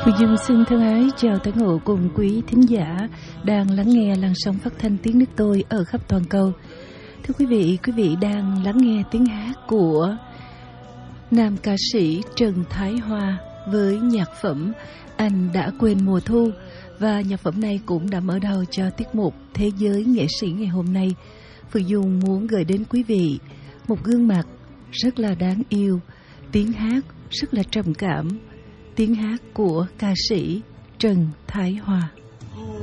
Phương Dương xin thân ái chào tái ngộ cùng quý thính giả đang lắng nghe làn sóng phát thanh tiếng nước tôi ở khắp toàn cầu. Thưa quý vị đang lắng nghe tiếng hát của nam ca sĩ Trần Thái Hoa với nhạc phẩm Anh Đã Quên Mùa Thu, và nhạc phẩm này cũng đã mở đầu cho tiết mục Thế Giới Nghệ Sĩ ngày hôm nay. Phương Dung muốn gửi đến quý vị một gương mặt rất là đáng yêu, tiếng hát rất là trầm cảm, tiếng hát của ca sĩ Trần Thái Hoa.